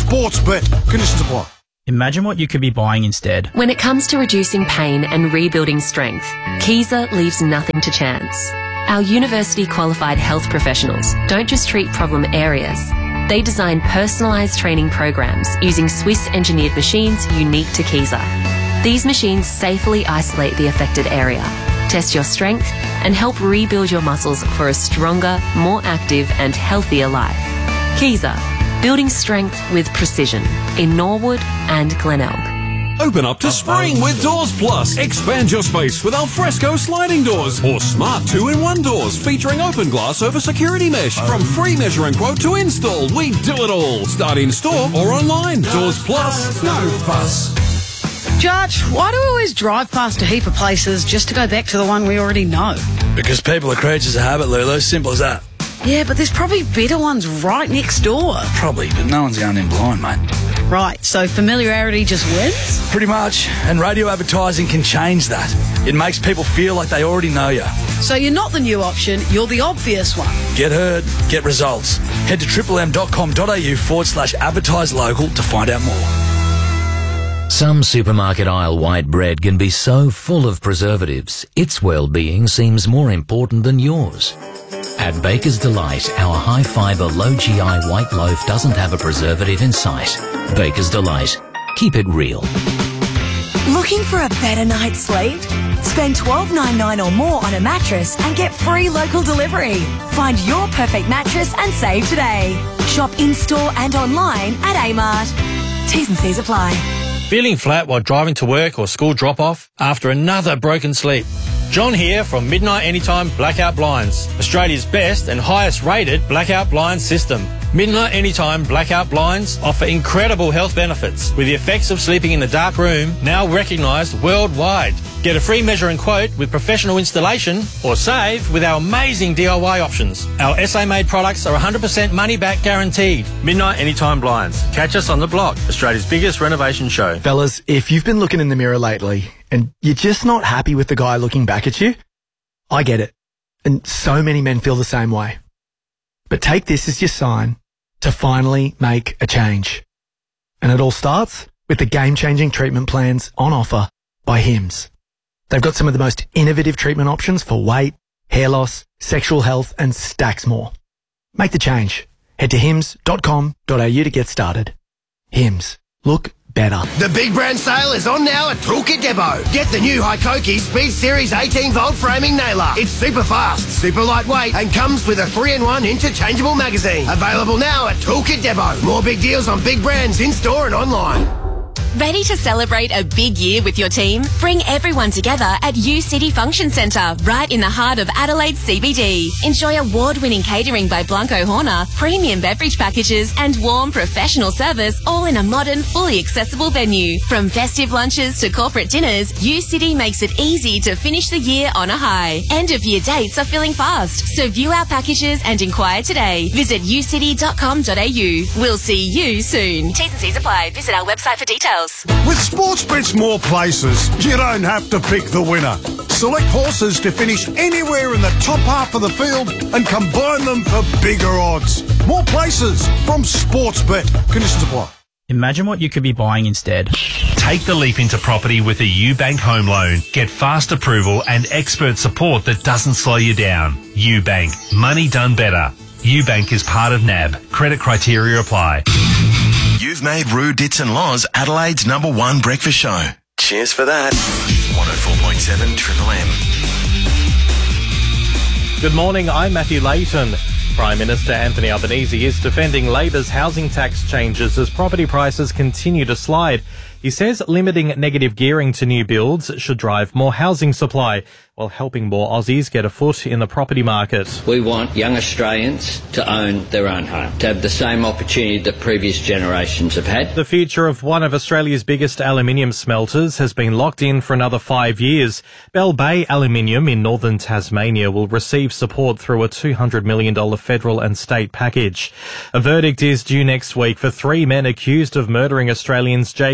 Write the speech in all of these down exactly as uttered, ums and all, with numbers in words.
Sportsbet. Conditions apply. Imagine what you could be buying instead. When it comes to reducing pain and rebuilding strength, Kaiser leaves nothing to chance. Our university-qualified health professionals don't just treat problem areas. They design personalised training programs using Swiss-engineered machines unique to Kaiser. These machines safely isolate the affected area, test your strength, and help rebuild your muscles for a stronger, more active and healthier life. Kaiser, building strength with precision in Norwood and Glenelg. Open up to spring with Doors Plus. Expand your space with alfresco sliding doors or smart two in one doors featuring open glass over security mesh. From free measure and quote to install, we do it all. Start in store or online. Doors Plus, no fuss. Judge, why do we always drive past a heap of places just to go back to the one we already know? Because people are creatures of habit, Lulu. Simple as that. Yeah, but there's probably better ones right next door. Probably, but no one's going in blind, mate. Right, so familiarity just wins? Pretty much, and radio advertising can change that. It makes people feel like they already know you. So you're not the new option, you're the obvious one. Get heard, get results. Head to triple m dot com dot a u forward slash advertise local to find out more. Some supermarket aisle white bread can be so full of preservatives, its well-being seems more important than yours. At Baker's Delight, our high-fibre, low-G I white loaf doesn't have a preservative in sight. Baker's Delight. Keep it real. Looking for a better night's sleep? Spend twelve dollars ninety-nine or more on a mattress and get free local delivery. Find your perfect mattress and save today. Shop in-store and online at Amart. T's and C's apply. Feeling flat while driving to work or school drop-off after another broken sleep? John here from Midnight Anytime Blackout Blinds, Australia's best and highest rated blackout blind system. Midnight Anytime Blackout Blinds offer incredible health benefits with the effects of sleeping in the dark room now recognised worldwide. Get a free measure and quote with professional installation or save with our amazing D I Y options. Our S A-made products are one hundred percent money back guaranteed. Midnight Anytime Blinds. Catch us on The Block, Australia's biggest renovation show. Fellas, if you've been looking in the mirror lately and you're just not happy with the guy looking back at you, I get it. And so many men feel the same way. But take this as your sign to finally make a change. And it all starts with the game-changing treatment plans on offer by Hims. They've got some of the most innovative treatment options for weight, hair loss, sexual health, and stacks more. Make the change. Head to hims dot com dot a u to get started. Hims. Look better. The big brand sale is on now at Toolkit Depot. Get the new Hikoki Speed Series eighteen volt framing nailer. It's super fast, super lightweight, and comes with a three in one interchangeable magazine. Available now at Toolkit Depot. More big deals on big brands in-store and online. Ready to celebrate a big year with your team? Bring everyone together at U City Function Centre, right in the heart of Adelaide C B D. Enjoy award-winning catering by Blanco Horner, premium beverage packages and warm professional service, all in a modern, fully accessible venue. From festive lunches to corporate dinners, U City makes it easy to finish the year on a high. End-of-year dates are filling fast, so view our packages and inquire today. Visit u city dot com dot a u. We'll see you soon. T's and C's apply. Visit our website for details. With Sportsbet's more places, you don't have to pick the winner. Select horses to finish anywhere in the top half of the field and combine them for bigger odds. More places from Sportsbet. Conditions apply. Imagine what you could be buying instead. Take the leap into property with a UBank home loan. Get fast approval and expert support that doesn't slow you down. UBank. Money done better. UBank is part of N A B. Credit criteria apply. You've made Roo Dits and Laws Adelaide's number one breakfast show. Cheers for that. one oh four point seven Triple M. Good morning, I'm Matthew Layton. Prime Minister Anthony Albanese is defending Labor's housing tax changes as property prices continue to slide. He says limiting negative gearing to new builds should drive more housing supply, while helping more Aussies get a foot in the property market. We want young Australians to own their own home, to have the same opportunity that previous generations have had. The future of one of Australia's biggest aluminium smelters has been locked in for another five years. Bell Bay Aluminium in northern Tasmania will receive support through a two hundred million dollars federal and state package. A verdict is due next week for three men accused of murdering Australians Jake and Callum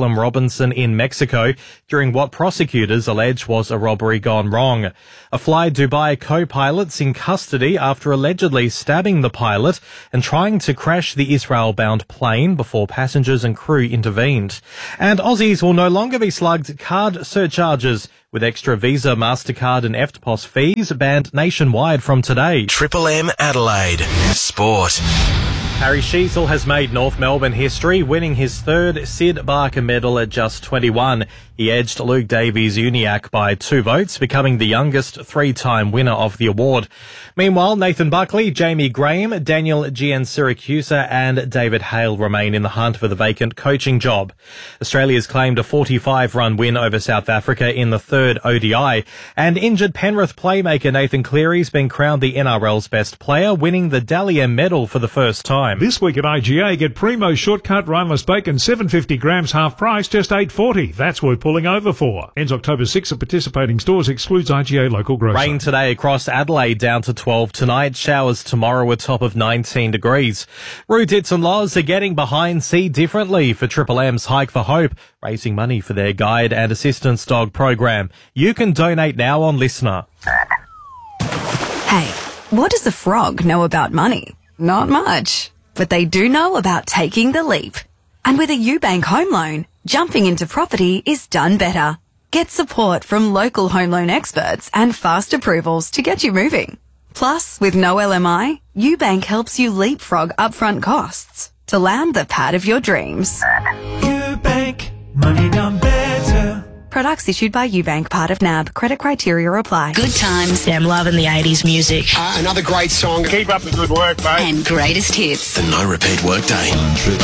Callum Robinson in Mexico during what prosecutors allege was a robbery gone wrong. A Fly Dubai co-pilot's in custody after allegedly stabbing the pilot and trying to crash the Israel-bound plane before passengers and crew intervened. And Aussies will no longer be slugged card surcharges, with extra Visa, MasterCard and E F T P O S fees banned nationwide from today. Triple M Adelaide. Sport. Harry Sheezel has made North Melbourne history, winning his third Sid Barker medal at just twenty-one. He edged Luke Davies-Uniacke by two votes, becoming the youngest three-time winner of the award. Meanwhile, Nathan Buckley, Jamie Graham, Daniel Giansiracusa and David Hale remain in the hunt for the vacant coaching job. Australia's claimed a forty-five run win over South Africa in the third O D I, and injured Penrith playmaker Nathan Cleary's been crowned the N R L's best player, winning the Dally M medal for the first time. This week at I G A, get Primo shortcut boneless bacon, seven fifty grams, half price, just eight forty. That's worth pulling over for. Ends October sixth at participating stores, excludes I G A local grocer. Rain today across Adelaide, down to twelve tonight. Showers tomorrow, a top of nineteen degrees. Roo Dits and Loz are getting behind See Differently for Triple M's Hike for Hope, raising money for their guide and assistance dog program. You can donate now on Listener. Hey, what does a frog know about money? Not much. But they do know about taking the leap. And with a UBank home loan, jumping into property is done better. Get support from local home loan experts and fast approvals to get you moving. Plus, with no L M I, UBank helps you leapfrog upfront costs to land the pad of your dreams. UBank, money done better. Products issued by UBank, part of N A B. Credit criteria apply. Good times. I'm loving the eighties music. Uh, another great song. Keep up the good work, mate. And greatest hits. The no repeat workday.